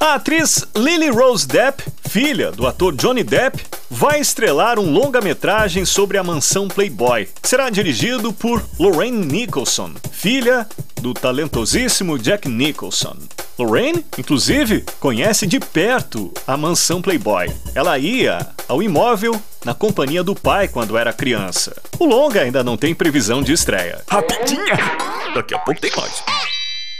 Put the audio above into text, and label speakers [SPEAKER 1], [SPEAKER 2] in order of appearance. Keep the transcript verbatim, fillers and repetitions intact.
[SPEAKER 1] A atriz Lily Rose Depp, filha do ator Johnny Depp, vai estrelar um longa-metragem sobre a mansão Playboy. Será dirigido por Lorraine Nicholson, filha do talentosíssimo Jack Nicholson. Lorraine, inclusive, conhece de perto a mansão Playboy. Ela ia ao imóvel na companhia do pai quando era criança. O longa ainda não tem previsão de estreia.
[SPEAKER 2] Rapidinha! Daqui a pouco tem mais.